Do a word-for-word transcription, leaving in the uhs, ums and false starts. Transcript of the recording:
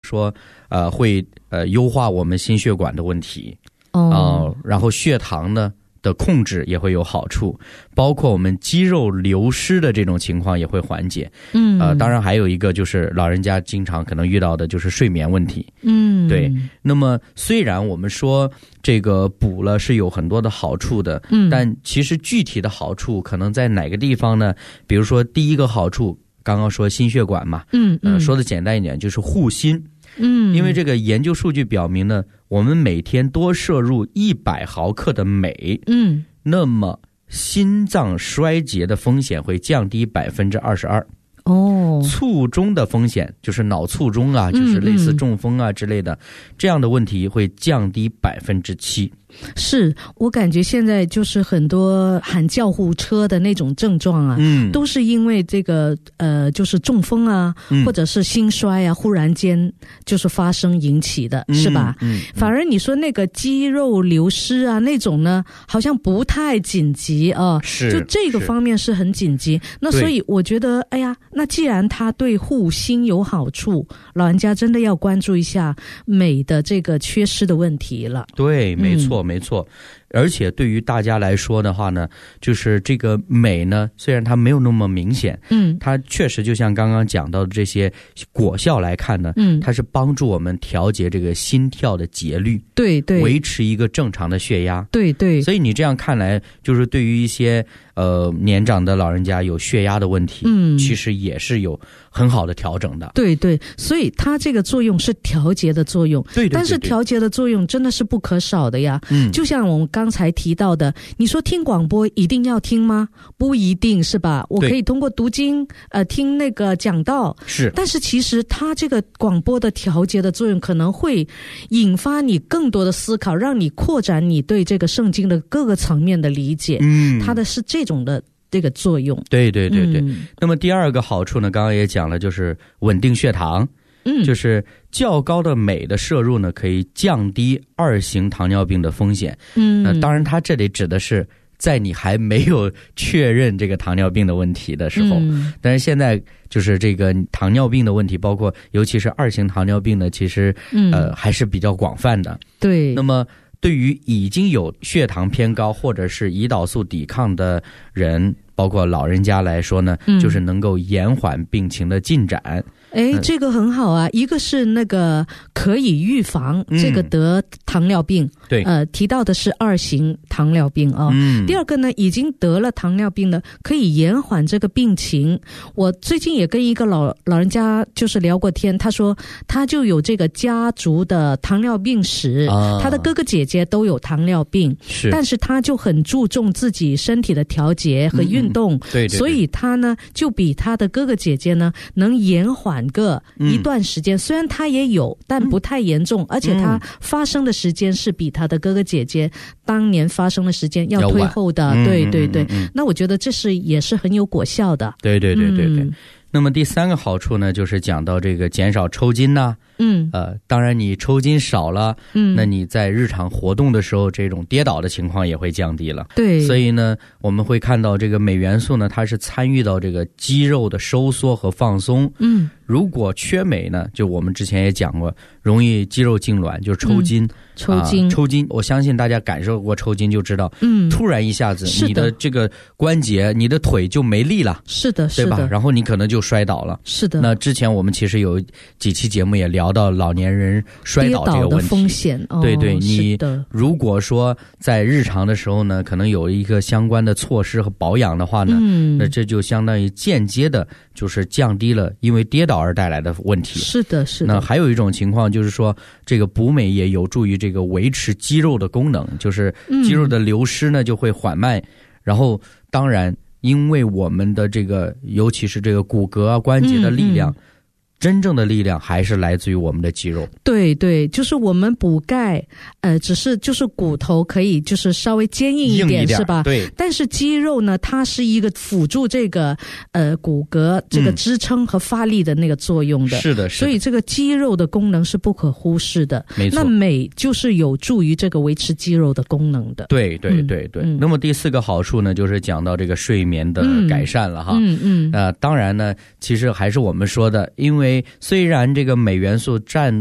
说呃会呃优化我们心血管的问题哦、 呃，然后血糖呢的控制也会有好处，包括我们肌肉流失的这种情况也会缓解。 嗯， 呃，当然还有一个就是老人家经常可能遇到的就是睡眠问题。 嗯， 对。那么虽然我们说这个补了是有很多的好处的， 嗯， 但其实具体的好处可能在哪个地方呢？比如说第一个好处，刚刚说心血管嘛， 嗯嗯、 呃，说的简单一点就是护心。 嗯， 因为这个研究数据表明呢，我们每天多摄入一百毫克的镁， 嗯， 那么心脏衰竭的风险会降低百分之二十二。 哦， 卒中的风险就是脑卒中啊，就是类似中风啊之类的，嗯嗯、这样的问题会降低百分之七。 是我感觉现在就是很多喊救护车的那种症状啊， 嗯， 都是因为这个呃，就是中风啊， 嗯、 或者是心衰啊，忽然间就是发生引起的， 嗯、 是吧？ 嗯， 反而你说那个肌肉流失啊那种呢，好像不太紧急啊， 是， 就这个方面是很紧急。那所以我觉得，哎呀，那既然它对护心有好处，老人家真的要关注一下镁的这个缺失的问题了。 对，没错。嗯没错，而且对于大家来说的话呢，就是这个镁呢，虽然它没有那么明显， 嗯， 它确实就像刚刚讲到的这些果效来看呢， 嗯， 它是帮助我们调节这个心跳的节律， 对对， 维持一个正常的血压， 对对。 所以你这样看来，就是对于一些呃年长的老人家有血压的问题， 嗯， 其实也是有很好的调整的。 对对，所以它这个作用是调节的作用， 对对对对， 但是调节的作用真的是不可少的呀。 嗯， 就像我们刚才提到的，你说听广播一定要听吗？不一定，是吧？我可以通过读经，呃，听那个讲道， 是。 但是其实它这个广播的调节的作用，可能会引发你更多的思考，让你扩展你对这个圣经的各个层面的理解。 嗯， 它的是这种的这个作用。 对对对对。 嗯、 那么第二个好处呢，刚刚也讲了，就是稳定血糖。 嗯， 就是较高的镁的摄入呢，可以降低二型糖尿病的风险。 嗯， 那当然，它这里指的是在你还没有确认这个糖尿病的问题的时候。 嗯， 但是现在就是这个糖尿病的问题，包括尤其是二型糖尿病呢，其实、 嗯、 呃还是比较广泛的。 对。 那么对于已经有血糖偏高或者是胰岛素抵抗的人，包括老人家来说呢， 嗯、 就是能够延缓病情的进展。 哎，这个很好啊！一个是那个可以预防这个得糖尿病， 嗯、对， 呃，提到的是二型糖尿病啊。 嗯。 第二个呢，已经得了糖尿病的，可以延缓这个病情。我最近也跟一个老老人家就是聊过天，他说他就有这个家族的糖尿病史， 啊、 他的哥哥姐姐都有糖尿病， 是， 但是他就很注重自己身体的调节和运动， 嗯、对, 对, 对， 所以他呢就比他的哥哥姐姐呢能延缓个一段时间、嗯、虽然他也有但不太严重、嗯、而且他发生的时间是比他的哥哥姐姐当年发生的时间要推后的，对对对、嗯嗯、那我觉得这是也是很有果效的。 对对对对对、嗯、那么第三个好处呢，就是讲到这个减少抽筋呐、啊， 嗯， 呃，当然你抽筋少了，嗯，那你在日常活动的时候，这种跌倒的情况也会降低了。 对， 所以呢，我们会看到这个镁元素呢，它是参与到这个肌肉的收缩和放松。 嗯， 如果缺镁呢，就我们之前也讲过，容易肌肉痉挛，就是抽筋。嗯抽筋、 啊，抽筋，我相信大家感受过抽筋就知道，嗯，突然一下子，你的这个关节，你的腿就没力了， 是的，是的，对吧？然后你可能就摔倒了， 是的。 那之前我们其实有几期节目也聊到老年人摔倒这个问题， 跌倒的风险，哦、 对对，你如果说在日常的时候呢，可能有一个相关的措施和保养的话呢， 嗯， 那这就相当于间接的，就是降低了因为跌倒而带来的问题。 是的，是的。 那还有一种情况就是说，这个补镁也有助于这个维持肌肉的功能，就是肌肉的流失呢就会缓慢、嗯、然后当然因为我们的这个尤其是这个骨骼啊关节的力量、嗯嗯、真正的力量还是来自于我们的肌肉。 对对，就是我们补钙呃只是就是骨头可以就是稍微坚硬一 点, 硬一点是吧？ 对。 但是肌肉呢，它是一个辅助这个呃骨骼这个支撑和发力的那个作用的。 嗯、是的，是的。 所以这个肌肉的功能是不可忽视的。 没错。 那镁就是有助于这个维持肌肉的功能的。 对对对对、嗯嗯。那么第四个好处呢，就是讲到这个睡眠的改善了哈。 嗯嗯。 呃，当然呢，其实还是我们说的，因为虽然这个镁元素占